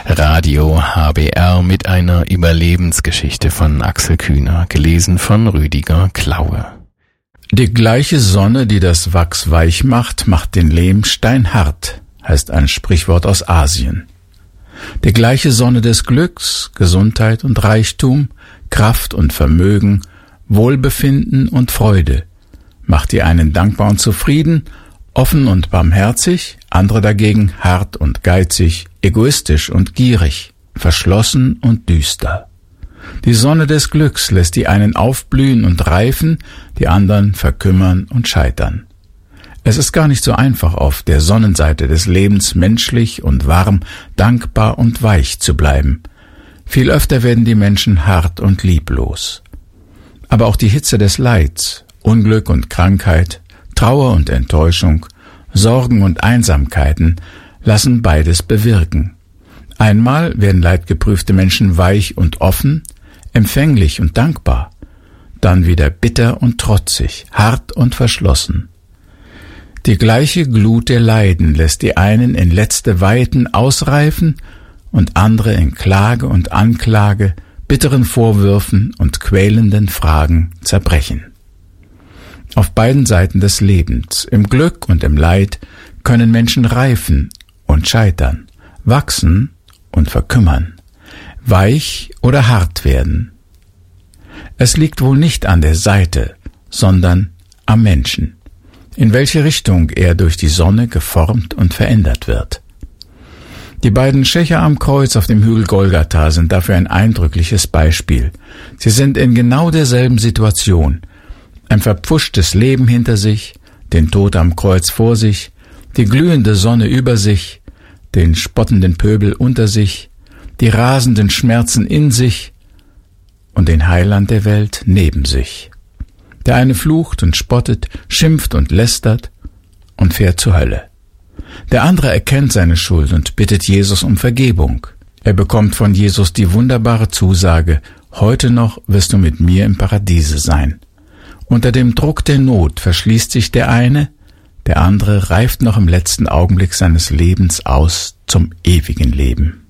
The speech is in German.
Radio HBR mit einer Überlebensgeschichte von Axel Kühner, gelesen von Rüdiger Klaue. Die gleiche Sonne, die das Wachs weich macht, macht den Lehmstein hart, heißt ein Sprichwort aus Asien. Die gleiche Sonne des Glücks, Gesundheit und Reichtum, Kraft und Vermögen, Wohlbefinden und Freude macht die einen dankbar und zufrieden, offen und barmherzig, andere dagegen hart und geizig, egoistisch und gierig, verschlossen und düster. Die Sonne des Glücks lässt die einen aufblühen und reifen, die anderen verkümmern und scheitern. Es ist gar nicht so einfach, auf der Sonnenseite des Lebens menschlich und warm, dankbar und weich zu bleiben. Viel öfter werden die Menschen hart und lieblos. Aber auch die Hitze des Leids, Unglück und Krankheit, Trauer und Enttäuschung, Sorgen und Einsamkeiten lassen beides bewirken. Einmal werden leidgeprüfte Menschen weich und offen, empfänglich und dankbar, dann wieder bitter und trotzig, hart und verschlossen. Die gleiche Glut der Leiden lässt die einen in letzte Weiten ausreifen und andere in Klage und Anklage, bitteren Vorwürfen und quälenden Fragen zerbrechen. Auf beiden Seiten des Lebens, im Glück und im Leid, können Menschen reifen und scheitern, wachsen und verkümmern, weich oder hart werden. Es liegt wohl nicht an der Seite, sondern am Menschen, in welche Richtung er durch die Sonne geformt und verändert wird. Die beiden Schächer am Kreuz auf dem Hügel Golgatha sind dafür ein eindrückliches Beispiel. Sie sind in genau derselben Situation, ein verpfuschtes Leben hinter sich, den Tod am Kreuz vor sich, die glühende Sonne über sich, den spottenden Pöbel unter sich, die rasenden Schmerzen in sich und den Heiland der Welt neben sich. Der eine flucht und spottet, schimpft und lästert und fährt zur Hölle. Der andere erkennt seine Schuld und bittet Jesus um Vergebung. Er bekommt von Jesus die wunderbare Zusage, heute noch wirst du mit mir im Paradiese sein. Unter dem Druck der Not verschließt sich der eine, der andere reift noch im letzten Augenblick seines Lebens aus zum ewigen Leben.